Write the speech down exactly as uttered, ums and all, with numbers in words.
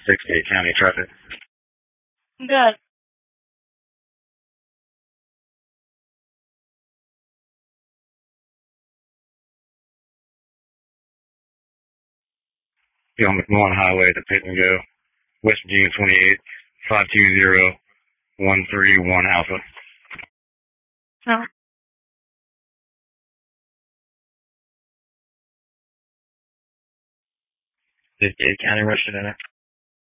sixty county traffic. Good. Be on McMullen Highway to Pit and Go, West Virginia twenty-eight, five two zero, one three one Alpha. No. fifty-eight County Rush Center.